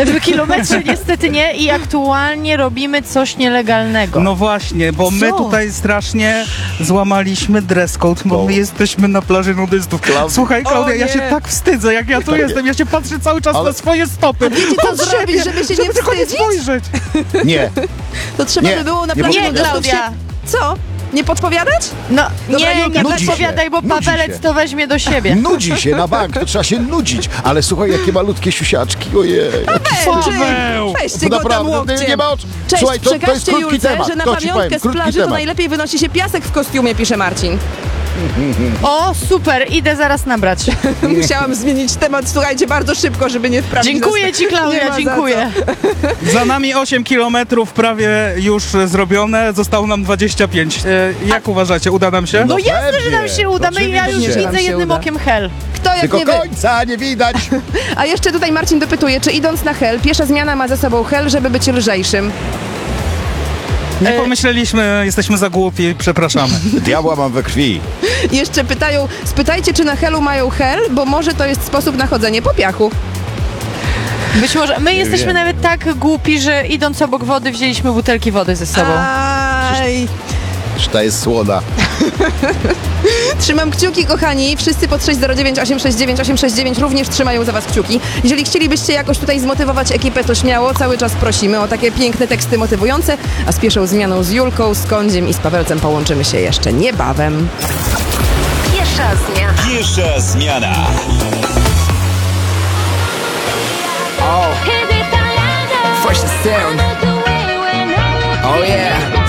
W kilometrze niestety nie i aktualnie robimy coś nielegalnego. No właśnie, bo my tutaj strasznie złamaliśmy dress code, bo my jesteśmy na plaży nudystów. Słuchaj, Klaudia, ja się tak wstydzę, jak ja tu jestem. Ja się patrzę cały czas na swoje stopy. Wiecie, co zrobić, żeby się nie tylko nie wstydzić? spojrzeć. Nie. To trzeba by było na plaży Nie, nudystów Klaudia. Co? Nie podpowiadać? No Dobra, nie Julka, nudzi podpowiadaj, się, bo nudzi Pawelec się. to weźmie do siebie. Nudzi się na bank, to trzeba się nudzić. Ale słuchaj, jakie malutkie siusiaczki, ojej. Paweł! Weźcie go tam Naprawdę, łokciem. nie ma oczu. Cześć, Słuchaj, to jest przekażcie krótki Julce, temat. że na To ci pamiątkę powiem, z krótki plaży to temat. najlepiej wynosi się piasek w kostiumie, pisze Marcin. O, super, idę zaraz nabrać. Musiałam zmienić temat, słuchajcie, bardzo szybko, żeby nie wprawić Dziękuję nas. ci, Nie ma Klaudia, za dziękuję. Za nami 8 kilometrów prawie już zrobione, zostało nam 25. Jak uważacie, uda nam się? No jasne, że nam pewnie, się uda. Ja już oczywiście. Nam widzę się jednym uda. okiem hel. Kto jak Tylko nie wy... końca nie widać. A jeszcze tutaj Marcin dopytuje, czy idąc na hel, piesza zmiana ma ze sobą hel, żeby być lżejszym? Nie pomyśleliśmy, jesteśmy za głupi, przepraszamy. Diabła mam we krwi. I jeszcze pytają, spytajcie, czy na helu mają hel, bo może to jest sposób na chodzenie po piachu. Być może. My jesteśmy wiem. nawet tak głupi, że idąc obok wody wzięliśmy butelki wody ze sobą. Aj. Że ta jest słona. Trzymam kciuki, kochani. Wszyscy pod 609 869 869 również trzymają za was kciuki. Jeżeli chcielibyście jakoś tutaj zmotywować ekipę, to śmiało, cały czas prosimy o takie piękne teksty motywujące, a z pierwszą zmianą z Julką, z Kondziem i z Pawelcem połączymy się jeszcze niebawem. Piesza zmiana. Piesza zmiana. Fresh sound. Oh yeah.